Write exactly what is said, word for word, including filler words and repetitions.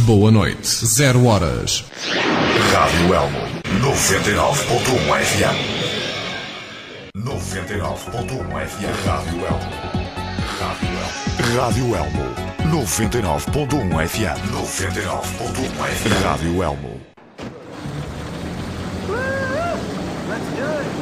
Boa noite. Zero horas. Rádio Elmo. noventa e nove ponto um F M. noventa e nove ponto um F M. Rádio Elmo. Rádio Elmo. Rádio Elmo. noventa e nove ponto um F M. noventa e nove ponto um F M. Rádio Elmo. Let's do it.